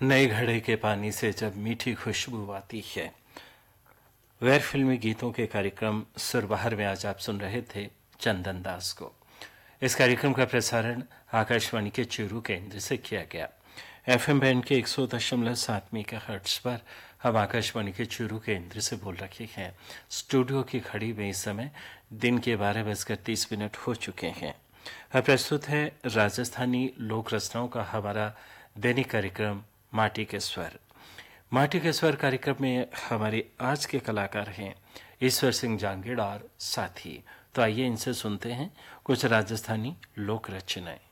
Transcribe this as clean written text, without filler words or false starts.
नए घड़े के पानी से जब मीठी खुशबू आती है। गैर फिल्मी गीतों के कार्यक्रम सुरबहार में आज आप सुन रहे थे चंदन दास को। इस कार्यक्रम का प्रसारण आकाशवाणी के चूरू केंद्र से किया गया। एफएम बैंड के 100.7 मेगाहर्ट्ज पर हम आकाशवाणी के चूरू केंद्र से बोल रहे हैं। स्टूडियो की घड़ी में इस समय दिन के 12:30 हो चुके हैं। अब प्रस्तुत है राजस्थानी लोक रचनाओं का हमारा दैनिक कार्यक्रम माटी के स्वर। माटी के स्वर कार्यक्रम में हमारे आज के कलाकार हैं ईश्वर सिंह जांगीड़ और साथी। तो आइए इनसे सुनते हैं कुछ राजस्थानी लोक रचनाएं।